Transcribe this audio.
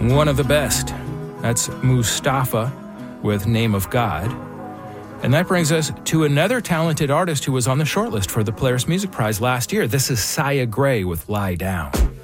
one of the best. That's Mustafa with Name of God. And that brings us to another talented artist who was on the shortlist for the Polaris Music Prize last year. This is Sia Gray with Lie Down.